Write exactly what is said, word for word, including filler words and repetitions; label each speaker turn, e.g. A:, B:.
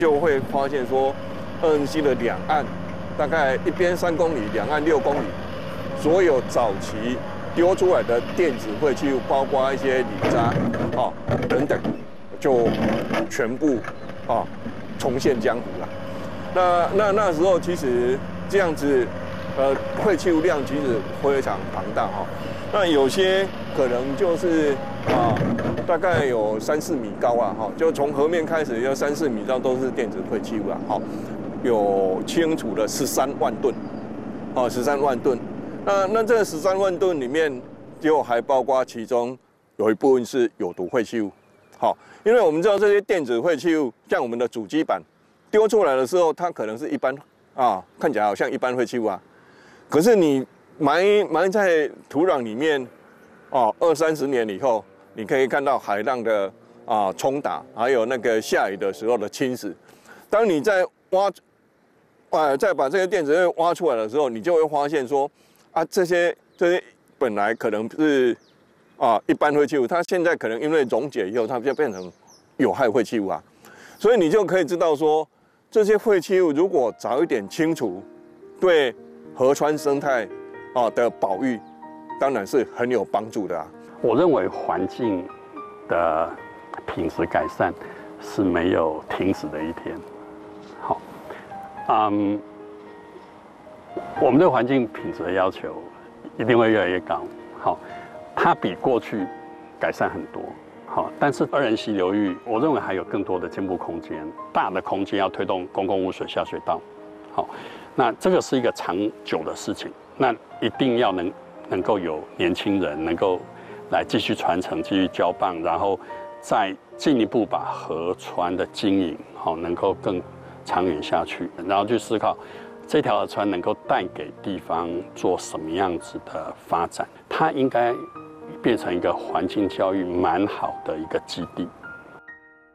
A: 就会发现说，二仁溪的两岸大概一边三公里，两岸六公里，所有早期丢出来的电子废弃物，包括一些铝渣啊等等，就全部啊重现江湖了。那那那时候其实这样子，呃，废弃物量其实非常庞大哈。那有些可能就是啊，大概有三四米高啊，哈，就从河面开始要三四米高都是电子废弃物啊，哈，有清楚的十三万吨，哦，十三万吨。那那这十三万吨里面，就还包括其中有一部分是有毒废弃物，好，因为我们知道这些电子废弃物，像我们的主机板丢出来的时候，它可能是一般啊，看起来好像一般废弃物啊，可是你埋埋在土壤里面，哦，二三十年以后，你可以看到海浪的啊冲打，还有那个下雨的时候的侵蚀。当你在挖，呃，再把这些电子废物挖出来的时候，你就会发现说，啊，这些这些本来可能是啊一般废弃物，它现在可能因为溶解以后，它就变成有害废弃物啊。所以你就可以知道说，这些废弃物如果早一点清除，对河川生态啊的保育，当然是很有帮助的啊。
B: 我认为环境的品质改善是没有停止的一天。好，嗯，我们对环境品质的要求一定会越来越高。好，它比过去改善很多。好，但是二仁溪流域，我认为还有更多的进步空间，大的空间要推动公共污水下水道。好，那这个是一个长久的事情，那一定要能能够有年轻人能够来继续传承、继续交棒，然后再进一步把河川的经营好能够更长远下去，然后去思考这条河川能够带给地方做什么样子的发展，它应该变成一个环境教育蛮好的一个基地。